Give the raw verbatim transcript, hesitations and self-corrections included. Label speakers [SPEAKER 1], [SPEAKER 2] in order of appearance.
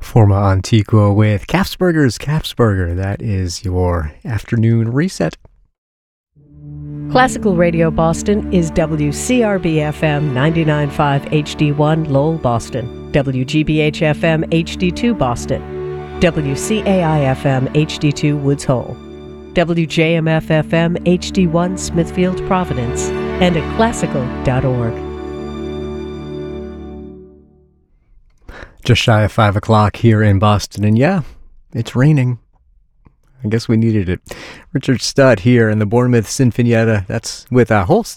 [SPEAKER 1] Forma Antigua with Capsburger's Capsburger. That is your afternoon reset.
[SPEAKER 2] Classical Radio Boston is W C R B F M ninety-nine point five H D one Lowell, Boston, W G B H F M H D two Boston, W C A I F M H D two Woods Hole, W J M F F M H D one Smithfield, Providence, and at classical dot org.
[SPEAKER 1] Just shy of five o'clock here in Boston, and yeah, it's raining. I guess we needed it. Richard Studd here in the Bournemouth Sinfonietta. That's with a whole